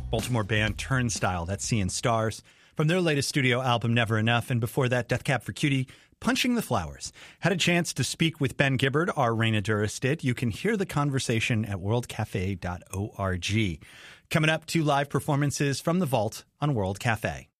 Baltimore band Turnstile, that's Seeing Stars, from their latest studio album, Never Enough, and before that, Death Cab for Cutie, Punching the Flowers. Had a chance to speak with Ben Gibbard, our Raina Duras did. You can hear the conversation at worldcafe.org. Coming up, 2 live performances from the Vault on World Cafe.